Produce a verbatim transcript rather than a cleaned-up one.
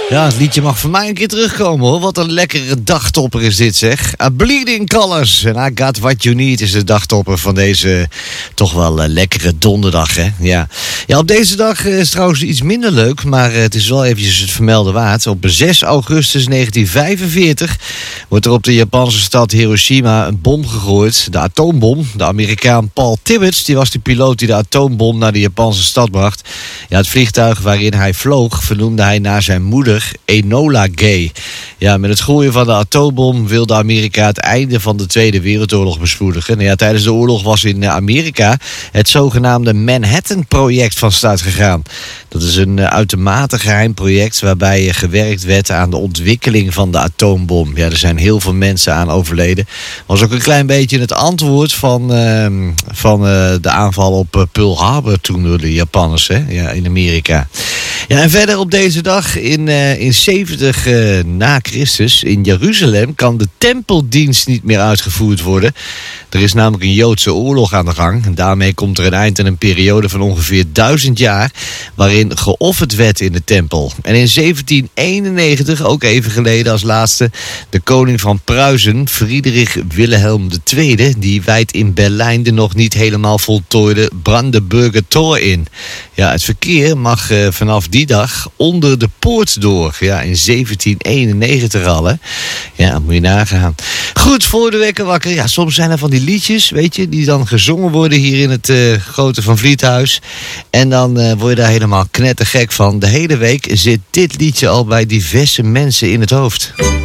Ja, het liedje mag van mij een keer terugkomen, hoor. Wat een lekkere dagtopper is dit, zeg. A Bleeding Colors en I Got What You Need is de dagtopper van deze toch wel uh, lekkere donderdag, hè. Ja. ja, op deze dag uh, is trouwens iets minder leuk, maar uh, het is wel eventjes het vermelden waard. Op zes augustus negentien vijfenveertig wordt er op de Japanse stad Hiroshima een bom gegooid. De atoombom. De Amerikaan Paul Tibbets, die was de piloot die de atoombom naar de Japanse stad bracht. Ja, het vliegtuig waarin hij vloog vernoemde hij naar zijn moeder Enola Gay. Ja, met het gooien van de atoombom wilde Amerika het einde van de Tweede Wereldoorlog bespoedigen. Nou ja, tijdens de oorlog was in Amerika het zogenaamde Manhattan-project van start gegaan. Dat is een uitermate geheim project waarbij gewerkt werd aan de ontwikkeling van de atoombom. Ja, er zijn heel veel mensen aan overleden. Was ook een klein beetje het antwoord van, uh, van uh, de aanval op Pearl Harbor toen door de Japanners, hè? Ja, in Amerika. Ja, en verder op deze dag in, uh, in zeventig uh, na Christus in Jeruzalem kan de tempeldienst niet meer uitgevoerd worden. Er is namelijk een Joodse oorlog aan de gang. En daarmee komt er een eind aan een periode van ongeveer duizend jaar waarin geofferd werd in de tempel. En in zeventien eenennegentig, ook even geleden als laatste, de koning van Pruisen, Friedrich Wilhelm de Tweede, die wijdt in Berlijn de nog niet helemaal voltooide Brandenburger Tor in. Ja, het verkeer mag uh, vanaf die dag onder de poort door. Ja, in zeventien eenennegentig al, hè. Ja, moet je nagaan. Goed, voor de wekker wakker. Ja, soms zijn er van die liedjes, weet je, die dan gezongen worden hier in het uh, Grote Van Vliethuis. En dan uh, word je daar helemaal knettergek van. De hele week zit dit liedje al bij diverse mensen in het hoofd.